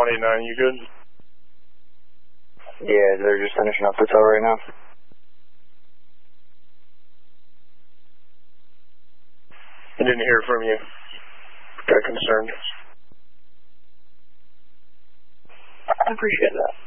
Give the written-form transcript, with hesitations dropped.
189, you good? Yeah, they're just finishing up the tow right now. I didn't hear from you. Got concerned. I appreciate that.